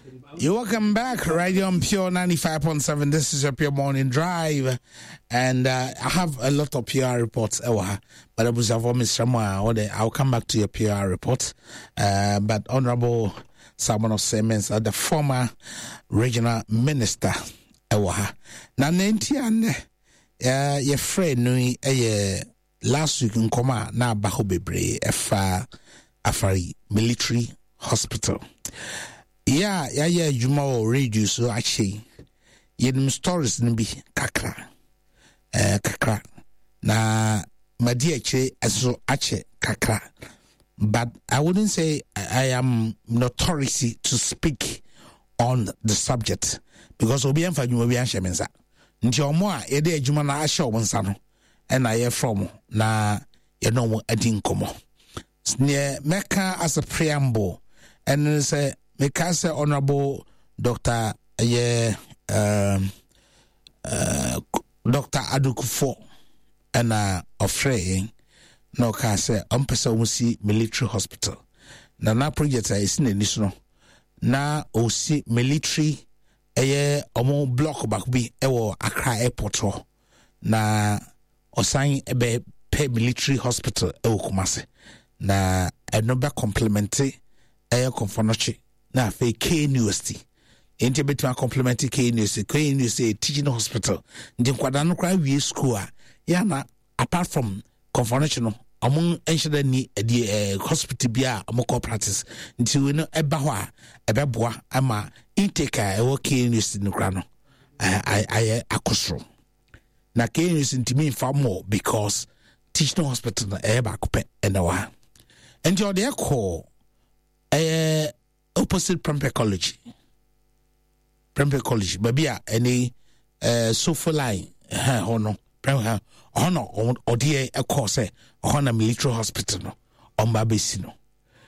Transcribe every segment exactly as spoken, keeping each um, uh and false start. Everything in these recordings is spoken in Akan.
You're welcome back, Radio on Pure ninety-five point seven. This is your Pure Morning Drive, and uh, I have a lot of P R reports, but I was a Mister Moa. I'll come back to your P R report. Uh, but Honorable Simon of Siemens, uh, the former regional minister, Ewa. Now, Nentian, uh, your friend, Nui, uh, last week in Koma, na Baho Bebre, Efa Afari Military Hospital. Yeah, yeah, yeah, Juma or radio, so actually, yen stories nimbi kakra, eh, kakra. Na, my dear che, so ache kakra. But I wouldn't say I am notorious to speak on the subject because obian fa juma obian shemensa. Nti omo a ye de juma na ahye omonsa no, e na ye from na ye no mo adi nkomo. Ne meka as a preamble and say Meka say Honorable Doctor yeah, um, uh, Doctor Adukufo and uh, Ofrey no ka say umpesa umusi military hospital. Na na project is in the na osi military eye omo block back bi ewo Accra airport ho na osan ebe pay military hospital ewo Kumasi na enoba complementary eye confonochi na fe K University enti betwa complementary K University K University teaching hospital ndi kwada no kra wie school a ya na apart from confonochi among enshada ni eh, hospital bia amoko practice nti we no eba ho a ebeboa ama intake a ewo K University no kra no I I akosro na K University ntimi fa more because teaching hospital na e ba kope enawa nti o de call eh opposite Prempeh College Prempeh College babia any uh sofa line ha hono Prempeh hono odie e course e hono military hospital no on babesi no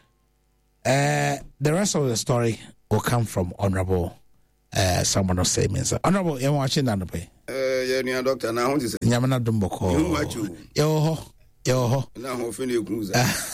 uh the rest of the story will come from Honorable uh someone of Siemens. Honorable you watching that boy uh yeah ni doctor na hon say nyamana dumboko yo ho yo na ho fini kuza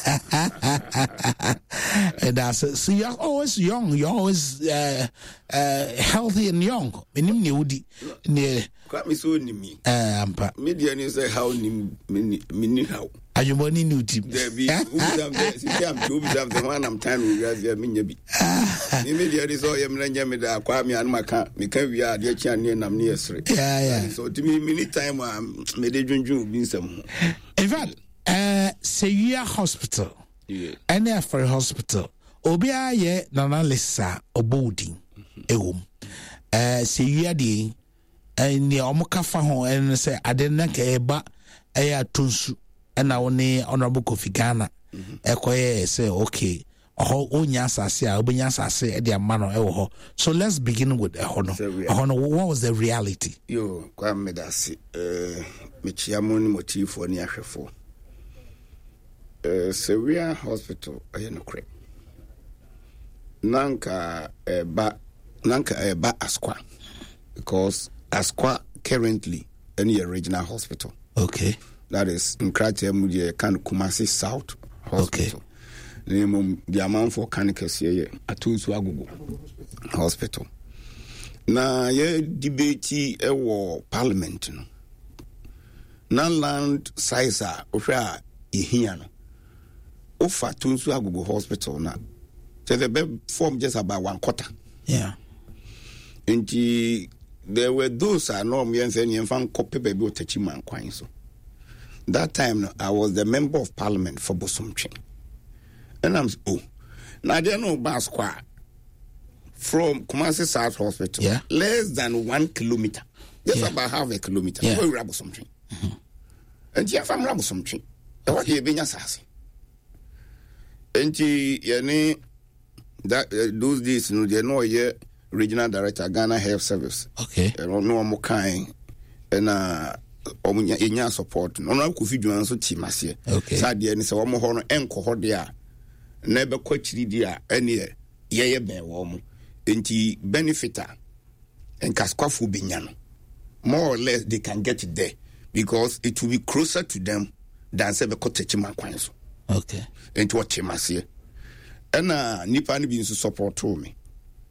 and that's so you're always young, you're always uh, uh, healthy and young. Minim ni udi ni kwa mi so ni mi eh ampa media ni say how ni mini how ayumoni ni udi there be uzam there see am to uzam the one I'm time we guys here minya bi ni media ni so yem na nyame da kwa mi an maka mi ka wi a de chia ne nam ne yesre yeah yeah so to me mini time am me de dwunjun bi nsam in fact uh Seyia Hospital yeah any for hospital obia ye nana lisa obodin ewom eh Seyia de any omuka fa ho en say ade na ka eba eya tonsu na woni Honorable Kofi Ghana ekoye say okay oh onya asase a obenya asase e de amano e wo ho. So let's begin with a hono hono what was the reality yo kwa medasi eh mechiamo ni motifo ni ahwefo eh Seyia Hospital aye no kre nanka eba nanka eba Askwa because Askwa currently any regional hospital. Okay. That is in Kratia Mudia Kan Kumasi South Hospital. Okay. Name the amount for Kanikes here at Agugu Hospital. Na ye debate e war parliament no. Na land size a ofra ehia no. Ofa Tunsu Agugu Hospital na. So the bed form just about one quarter. Yeah. And there were those are no me and saying fan copy baby man kwan so. That time I was the member of parliament for Bosomtwe. And I'm oh now there no bus squad from Kumasi South Hospital. Yeah. Less than one kilometer. Just yeah. about half a kilometer. Yeah. Where we Bosomtwe. And yeah, from Bosomtwe. What you been assassin. And yani that uh, those days you know they know yeah regional director Ghana Health Service. Okay. I don't know more kind and uh omunya enya support no na Kofi Dwan so team ase. Okay. Sadie ni se wo mo ho no enko ho de a na be kwachiri di a ene ye ye ben wo mo. Enti benefita en kaskwafo benya no. More or less they can get it there because it will be closer to them than se be kotechi man kwan so. Okay. Enti what team ase. Ena nipa ni bi nso support to me.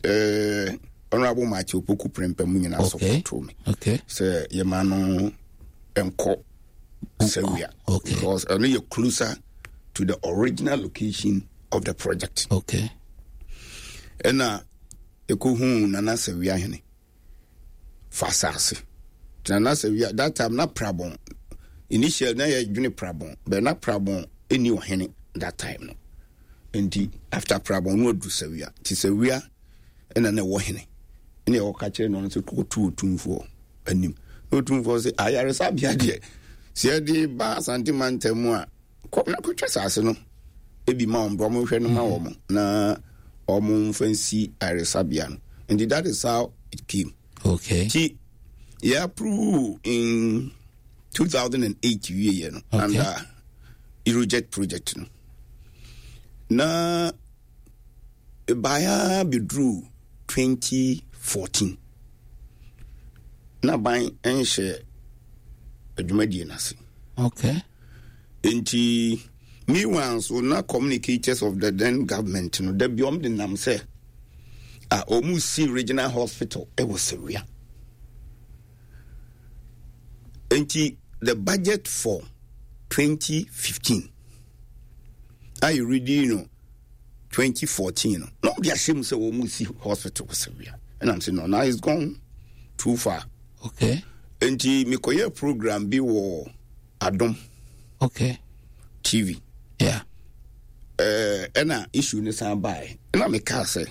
uh, Honorable Matthew Poku Prempe Munina okay. support me. Okay. Say Yemano Enko Sewia. Okay. Because only you're closer to the original location of the project. Okay. And now Ekuhu Nana Sewia Hene. Fasasi. Nana Sewia that time not problem. Initial na ye juni problem, but not problem any Hene that time no. And after problem no do Sewia. Ti Sewia and then wo Hene. Any o ka kire no so ko tu tumfo anim. No tumfo say ayaresa bia de. Se de ba santimantemu a ko na ko twesa ase no. Ebi ma on bro mo hwe no ma wo mo na omo fancy ayaresa no. And that is how it came. Okay. Ti yeah approve in two thousand eight year no okay. Under Eurojet project no. Na baya bidru twenty fourteen na ban enhye adwumadie nase. Okay. Enti me once so na communicators of the then government no da biom de nam say a omu see regional hospital e was Sewia. Enti the budget for twenty fifteen I read you know twenty fourteen no be ashamed say omu see hospital was Sewia. And I'm saying no, now it's gone too far. Okay. And the Mikoye program be war Adom. Okay. T V. Yeah. Uh, and a issue in the by. And I make say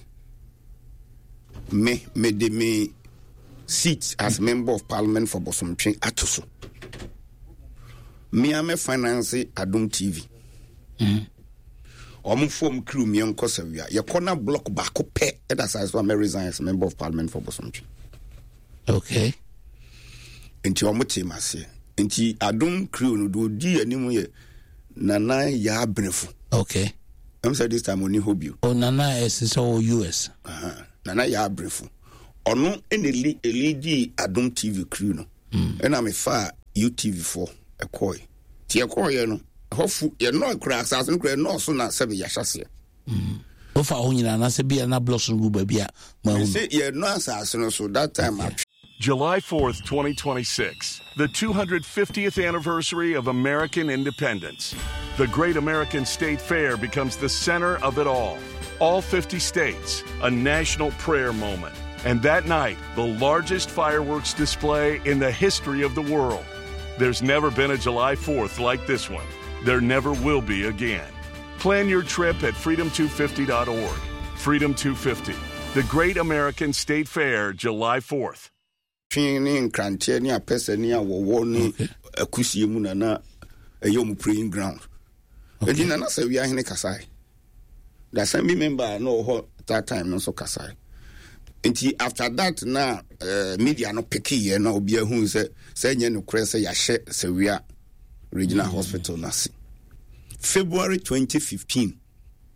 me me de me seat as mm-hmm. member of parliament for Bosomtwe Atoso. Me am finance Adom T V. Mm. Omo form crew me on Kosawia. Your corner block back up pay that's as well resign as member of parliament for Bosomtwe. Okay. Enti omo team ase. Enti Adom crew no do di animu ye Nana ya Brefu. Okay. I'm saying this time only hope you. Oh Nana is so U S. Uh-huh. Nana ya Brefu. Ono ene li elidi Adom T V crew no. Mm. And I'm a far U T V for a koi. Ti a koi no. Hofu ye no kra assassin kra no so na sebe ya hyase. Mm. Ofa onyina na se bia na blossom gu ba bia ma hu. Say ye no assassin so that time okay. July fourth, twenty twenty-six, the two hundred fiftieth anniversary of American independence. The Great American State Fair becomes the center of it all. All fifty states, a national prayer moment. And that night, the largest fireworks display in the history of the world. There's never been a July fourth like this one. There never will be again. Plan your trip at freedom two fifty dot org. Freedom two fifty, the Great American State Fair, July fourth. Training Crantier near Pesania war ni Akusi Munana a young praying ground. And then I say we are in a Kasai. The same member no that time no so Kasai. And after that now uh, media no picky and no be a who say say no crest say Yashe Sewia Regional mm-hmm. Hospital Nasi. February twenty fifteen.